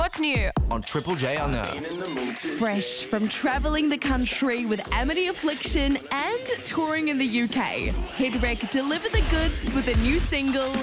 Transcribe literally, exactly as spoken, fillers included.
What's new? On Triple J Unearthed. Fresh from travelling the country with Amity Affliction and touring in the U K, Headwreck deliver the goods with a new single,